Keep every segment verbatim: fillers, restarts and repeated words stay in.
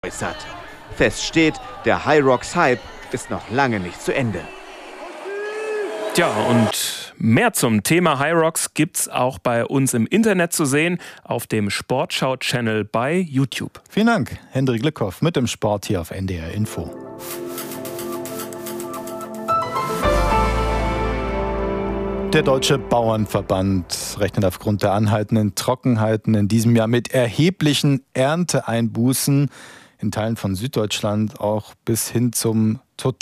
äußert. Fest steht, der Hyrox-Hype ist noch lange nicht zu Ende. Tja, und mehr zum Thema Hyrox gibt's auch bei uns im Internet zu sehen, auf dem Sportschau-Channel bei YouTube. Vielen Dank, Hendrik Lückhoff mit dem Sport hier auf N D R Info. Der Deutsche Bauernverband rechnet aufgrund der anhaltenden Trockenheiten in diesem Jahr mit erheblichen Ernteeinbußen in Teilen von Süddeutschland, auch bis hin zum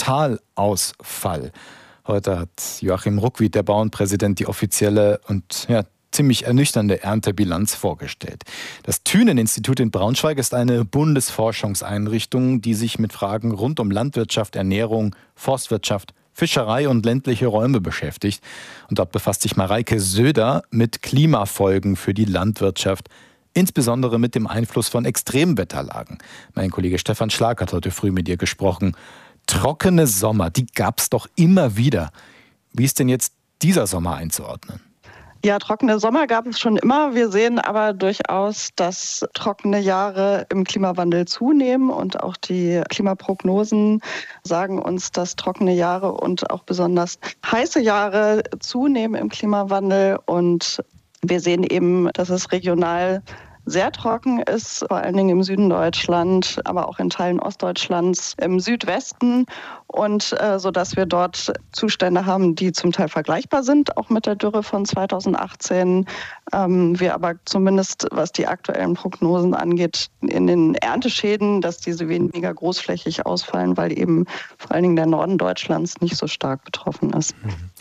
Totalausfall. Heute hat Joachim Ruckwied, der Bauernpräsident, die offizielle und ja, ziemlich ernüchternde Erntebilanz vorgestellt. Das Thünen-Institut in Braunschweig ist eine Bundesforschungseinrichtung, die sich mit Fragen rund um Landwirtschaft, Ernährung, Forstwirtschaft, Fischerei und ländliche Räume beschäftigt. Und dort befasst sich Mareike Söder mit Klimafolgen für die Landwirtschaft, insbesondere mit dem Einfluss von Extremwetterlagen. Mein Kollege Stefan Schlag hat heute früh mit ihr gesprochen. Trockene Sommer, die gab es doch immer wieder. Wie ist denn jetzt dieser Sommer einzuordnen? Ja, trockene Sommer gab es schon immer. Wir sehen aber durchaus, dass trockene Jahre im Klimawandel zunehmen und auch die Klimaprognosen sagen uns, dass trockene Jahre und auch besonders heiße Jahre zunehmen im Klimawandel. Und wir sehen eben, dass es regional sehr trocken ist, vor allen Dingen im Süden Deutschlands, aber auch in Teilen Ostdeutschlands, im Südwesten. Und äh, so dass wir dort Zustände haben, die zum Teil vergleichbar sind, auch mit der Dürre von zweitausendachtzehn. Ähm, wir aber zumindest, was die aktuellen Prognosen angeht, in den Ernteschäden, dass diese weniger großflächig ausfallen, weil eben vor allen Dingen der Norden Deutschlands nicht so stark betroffen ist.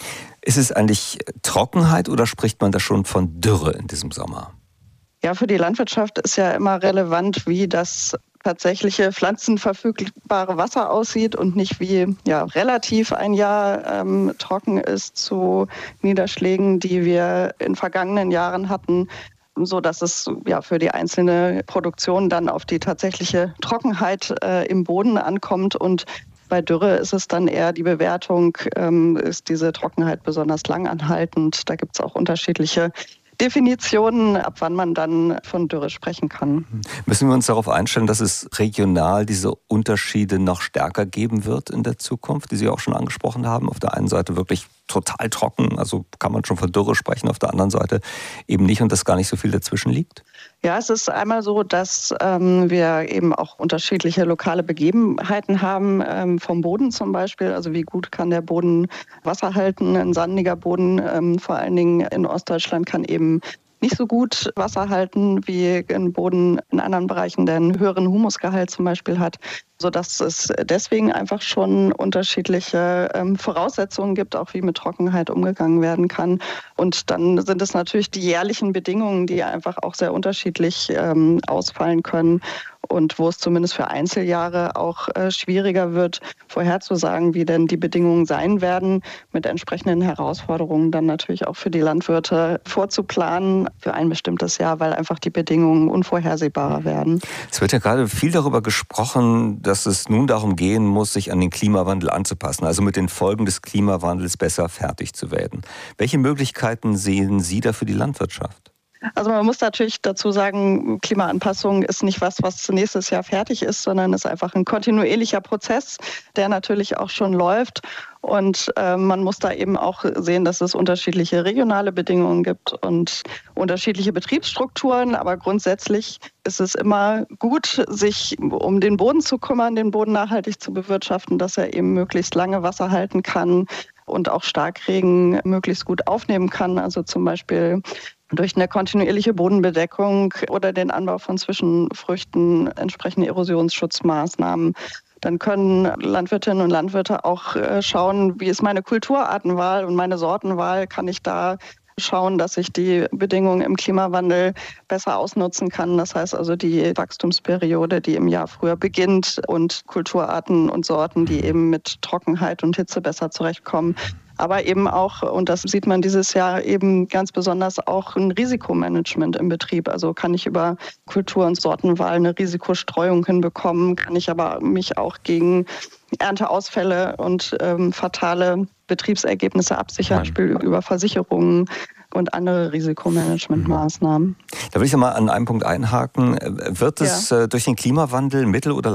Ist es eigentlich Trockenheit oder spricht man da schon von Dürre in diesem Sommer? Ja, für die Landwirtschaft ist ja immer relevant, wie das tatsächliche pflanzenverfügbare Wasser aussieht und nicht wie ja, relativ ein Jahr ähm, trocken ist zu Niederschlägen, die wir in vergangenen Jahren hatten, so dass es ja für die einzelne Produktion dann auf die tatsächliche Trockenheit äh, im Boden ankommt. Und bei Dürre ist es dann eher die Bewertung, ähm, ist diese Trockenheit besonders langanhaltend. Da gibt es auch unterschiedliche Definitionen, ab wann man dann von Dürre sprechen kann. Müssen wir uns darauf einstellen, dass es regional diese Unterschiede noch stärker geben wird in der Zukunft, die Sie auch schon angesprochen haben? Auf der einen Seite wirklich total trocken, also kann man schon von Dürre sprechen, auf der anderen Seite eben nicht und dass gar nicht so viel dazwischen liegt? Ja, es ist einmal so, dass ähm, wir eben auch unterschiedliche lokale Begebenheiten haben, ähm, vom Boden zum Beispiel. Also wie gut kann der Boden Wasser halten? Ein sandiger Boden, ähm, vor allen Dingen in Ostdeutschland, kann eben nicht so gut Wasser halten wie ein Boden in anderen Bereichen, der einen höheren Humusgehalt zum Beispiel hat, sodass es deswegen einfach schon unterschiedliche ähm, Voraussetzungen gibt, auch wie mit Trockenheit umgegangen werden kann. Und dann sind es natürlich die jährlichen Bedingungen, die einfach auch sehr unterschiedlich ähm, ausfallen können und wo es zumindest für Einzeljahre auch äh, schwieriger wird, vorherzusagen, wie denn die Bedingungen sein werden, mit entsprechenden Herausforderungen dann natürlich auch für die Landwirte vorzuplanen für ein bestimmtes Jahr, weil einfach die Bedingungen unvorhersehbarer werden. Es wird ja gerade viel darüber gesprochen, dass es nun darum gehen muss, sich an den Klimawandel anzupassen, also mit den Folgen des Klimawandels besser fertig zu werden. Welche Möglichkeiten sehen Sie da für die Landwirtschaft? Also man muss natürlich dazu sagen, Klimaanpassung ist nicht was, was nächstes Jahr fertig ist, sondern ist einfach ein kontinuierlicher Prozess, der natürlich auch schon läuft. Und äh, man muss da eben auch sehen, dass es unterschiedliche regionale Bedingungen gibt und unterschiedliche Betriebsstrukturen. Aber grundsätzlich ist es immer gut, sich um den Boden zu kümmern, den Boden nachhaltig zu bewirtschaften, dass er eben möglichst lange Wasser halten kann und auch Starkregen möglichst gut aufnehmen kann. Also zum Beispiel durch eine kontinuierliche Bodenbedeckung oder den Anbau von Zwischenfrüchten, entsprechende Erosionsschutzmaßnahmen. Dann können Landwirtinnen und Landwirte auch schauen, wie ist meine Kulturartenwahl und meine Sortenwahl, kann ich da schauen, dass ich die Bedingungen im Klimawandel besser ausnutzen kann. Das heißt also die Wachstumsperiode, die im Jahr früher beginnt und Kulturarten und Sorten, die eben mit Trockenheit und Hitze besser zurechtkommen. Aber eben auch, und das sieht man dieses Jahr eben ganz besonders, auch ein Risikomanagement im Betrieb. Also kann ich über Kultur- und Sortenwahl eine Risikostreuung hinbekommen, kann ich aber mich auch gegen Ernteausfälle und ähm, fatale Betriebsergebnisse absichern, Beispiel über Versicherungen und andere Risikomanagementmaßnahmen. Da will ich ja mal an einem Punkt einhaken. Wird es ja. durch den Klimawandel mittel- oder